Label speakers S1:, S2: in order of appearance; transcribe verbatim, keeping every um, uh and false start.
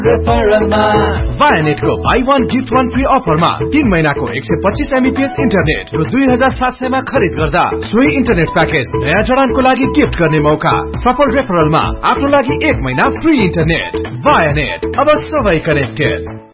S1: वायानेट को by one gift one free अफरमा तीन महीना को एक सौ पच्चीस एमबीपीएस इंटरनेट र दुई हजार सात सय मा खरीद गर्दा सोही इंटरनेट पैकेज नयाँ जडानको लागि गिफ्ट गर्ने मौका। सफल रेफरलमा आफ्नो लागि एक महीना फ्री इंटरनेट। वायानेट, अब सबै कनेक्टेड।